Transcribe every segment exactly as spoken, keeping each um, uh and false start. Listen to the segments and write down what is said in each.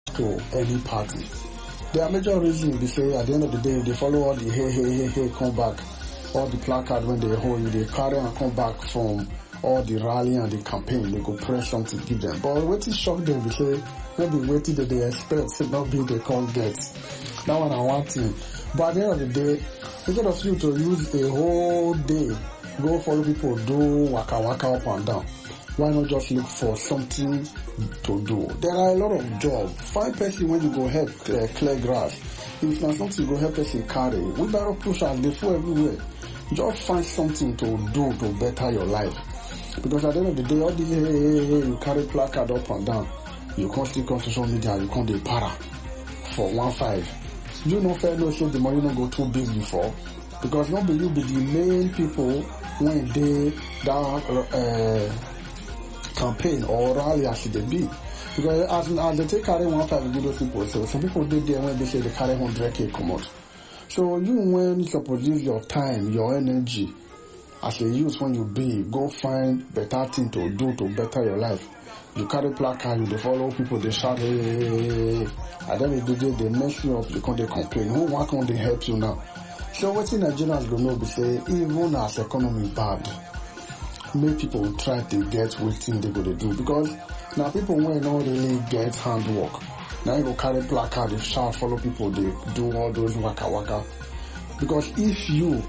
to any party. There are major reasons they say at the end of the day they follow all the hey hey hey hey come back, all the placard when they hold you, they carry and come back from all the rally and the campaign, they go press something to give them. But what is shock them, they say maybe waiting that they expect should not be they can't get. That one I want to. But at the end of the day, instead of you to use a whole day, go follow people do waka waka up and down. Why not just look for something to do? There are a lot of jobs. Find person when you go help uh, clear grass. If not something you go help person carry. We better push out the food everywhere. Just find something to do to better your life. Because at the end of the day, all this hey, hey, hey, you carry placard up and down. You can't still come to social media, you can't do para for one five. You know fair no say the money not go too big before. Because not be you be the main people when they that uh campaign or rally as they be. Because as, as they take carry one five give those people, so some people did there when they say they carry one hundred K come out. So you when you suppose use your time, your energy as a youth when you be, go find better thing to do to better your life. You carry placard, you they follow people, they shout, hey, hey, hey, hey. At the end of the day, they mess you up, you can't they complain. Who why can't they help you now? So what in Nigerians go know, they say, even as economy bad, make people try to get what thing they go to do. Because now people when not really get handwork. Now you go carry placard, they shout, follow people, they do all those waka waka. Because if you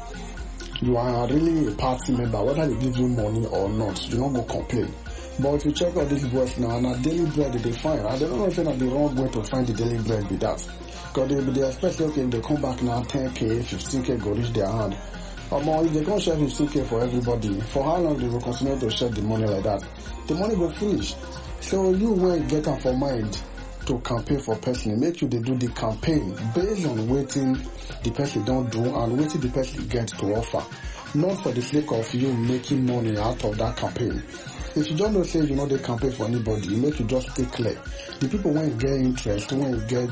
you are really a party member, whether they give you money or not, you don't go complain. But if you check out these boys now, and a daily bread they find, I don't know if they're the wrong way to find the daily bread with that. Because they, they expect, okay, if they come back now, ten K, fifteen K go reach their hand. Or more, if they can't share fifteen K for everybody, for how long they will continue to share the money like that? The money will finish. So you will get them for mind to campaign for person, make you they do the campaign based on waiting the person don't do and waiting the person get to offer. Not for the sake of you making money out of that campaign. If you don't know say you know they campaign for anybody, you make you just stay clear. The people when you get interest, when you get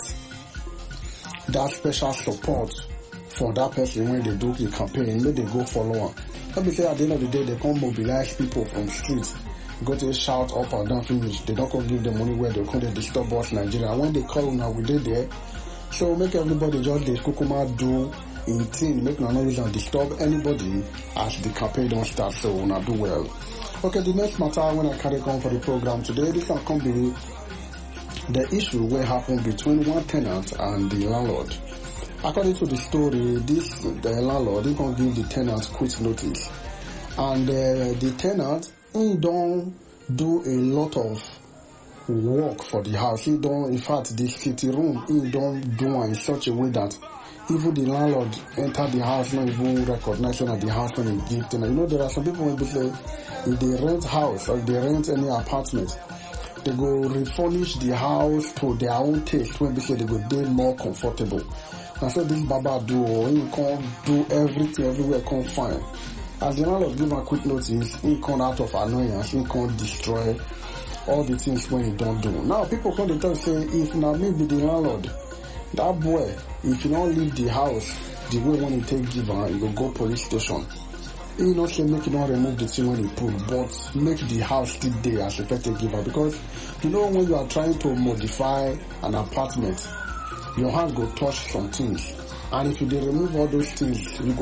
that special support for that person when they do the campaign, make they go follow on. Let me say at the end of the day they can't mobilize people from streets. Go to shout up and down finish. They don't come give them money where they come they disturb us Nigeria. When they call now we did there. So make everybody just the kukuma do in thing, make no noise and disturb anybody as the campaign don't start, so now do well. Okay, the next matter when I carry on for the program today, this can come be the issue where happened between one tenant and the landlord. According to the story, this the landlord he can give the tenant quit notice, and uh, the tenant he don't do a lot of work for the house. He don't, in fact, the city room he don't do in such a way that even the landlord enter the house not even recognizing that the house when he give them. You know there are some people when they say if they rent house or if they rent any apartment, they go refurnish the house to their own taste when they say they go be more comfortable. And so this Baba do, or he can't do everything everywhere, can't find. As the landlord give a quick notice, he come out of annoyance, he can't destroy all the things when he don't do. Now people come to tell say, if now maybe the landlord, that boy, if you don't leave the house the way when he take give her, he will go police station. He not say make you not remove the thing when he put, but make the house still there as a pet giver. Because you know when you are trying to modify an apartment, your hand go touch some things. And if you dey remove all those things, you go